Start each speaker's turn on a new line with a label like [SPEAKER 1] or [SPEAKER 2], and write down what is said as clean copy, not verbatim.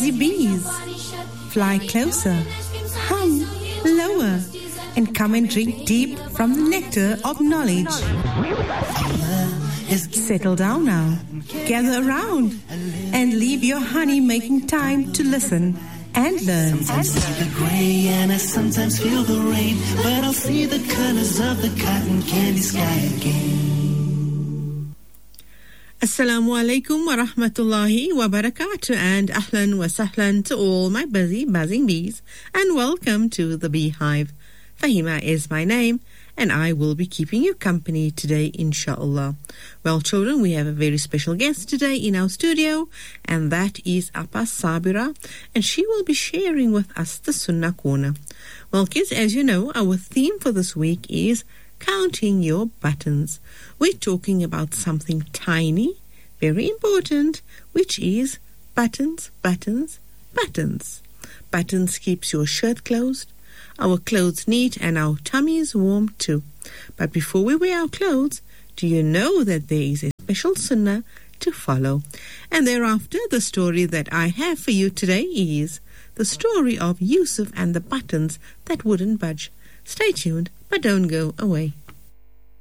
[SPEAKER 1] buzzy bees. Fly closer, hum lower, and come and drink deep from the nectar of knowledge. Settle down now, gather around, and leave your honey-making time to listen and learn.
[SPEAKER 2] Sometimes see the gray and I sometimes feel the rain, but I'll see the colors of the cotton candy sky again.
[SPEAKER 3] Assalamu alaikum wa rahmatullahi wa barakatuh, and ahlan wa sahlan to all my buzzing bees, and welcome to the Beehive. Fahima is my name, and I will be keeping you company today, inshallah. Well, children, we have a very special guest today in our studio, and that is Appa Sabira, and she will be sharing with us the Sunnah Corner. Well, kids, as you know, our theme for this week is counting your buttons. We're talking about something tiny, very important, which is buttons, buttons, buttons. Buttons keeps your shirt closed, our clothes neat, and our tummies warm too. But before we wear our clothes, do you know that there is a special sunnah to follow? And thereafter, the story that I have for you today is the story of Yusuf and the buttons that wouldn't budge. Stay tuned, but don't go away.